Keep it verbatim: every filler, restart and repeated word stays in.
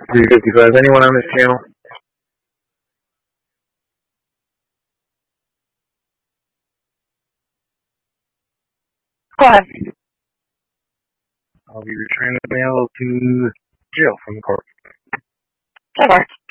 three fifty-five. Anyone on this channel? Go ahead. I'll be returning the mail to jail from the court. That works.